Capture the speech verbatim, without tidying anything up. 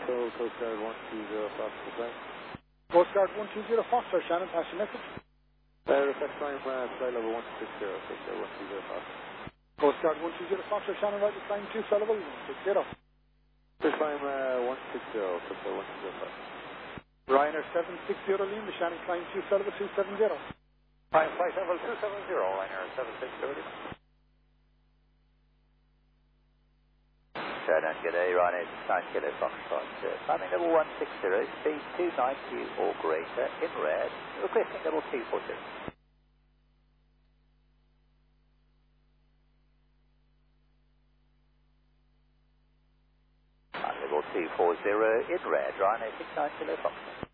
Control, Coast Guard one two zero Foxtrot Flight. Coast Guard one two zero Foxtrot, Shannon, pass your message. Uh, request climb uh, flight level one six zero, Coast Guard one two zero Foxtrot. Coast Guard one two zero Foxtrot, Shannon, right, climb two, flight level one six zero. Request climb uh, one six zero, Coast Guard one two zero Foxtrot. Ryanair seven six zero Lima, Shannon, climb two, flight level two seven zero. Climb flight level two seven zero, Ryanair seven six zero Lima. Shannon, g'day, Ryanair nine Kilo Foxtrot. Uh, climbing level one six zero, speed two ninety or greater, in red, requesting level two forty. Level two forty in red, Ryanair six nine Kilo Foxtrot.